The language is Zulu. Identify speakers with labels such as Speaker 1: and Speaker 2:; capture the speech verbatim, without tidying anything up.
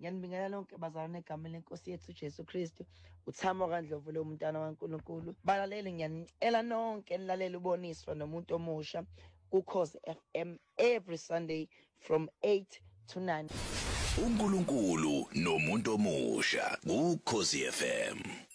Speaker 1: Ngiyanibingelela lonke bazalwane egameni lenkosi yethu Jesu Kristu. Uthamo kaNdlovu lo umntana kaNkulunkulu. Balaleli ngiyanicela nonke nilalela uboniswa nomuntu omusha kuKhosi F M every Sunday from eight to nine.
Speaker 2: uNkulunkulu nomuntu omusha kuKhosi F M.